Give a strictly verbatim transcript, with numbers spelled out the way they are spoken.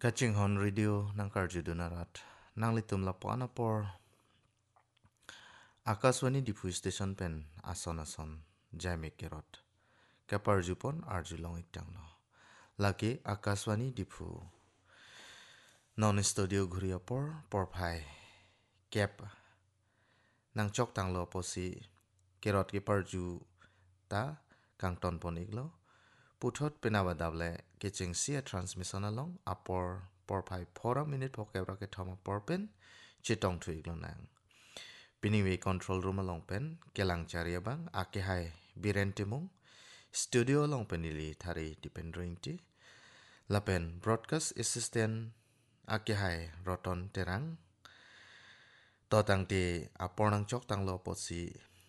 Kaching hon radio nang karju dunarat nang litum lapo anapor Akaswani dipu station pen ason ason jaime kerot kapar jupon arju long itang lo lagi Akaswani dipu non studio ghuria por por phai kep nang chok tang lo posi kerot ke parju ta kang ton pon iglo puthot penawa dable keching sia transmission along apor por phai four minute phokebra ke thoma por pen chitong thu iglo nang Piniwi control room along pen kelang charia bang ake hai biren timung studio along penili thari dependring ti lapen broadcast assistant ake hai roton terang to tang ti apornang chok tang lo posi